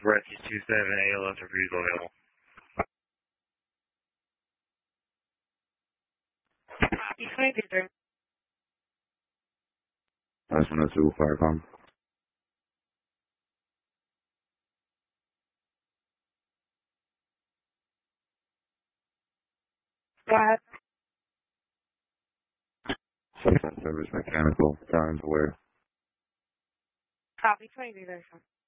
Rescue 27, ALS refusal available. Copy 23. That's 102, Firecom. Go ahead. Substance service mechanical, John's aware. Copy 23 there, sir.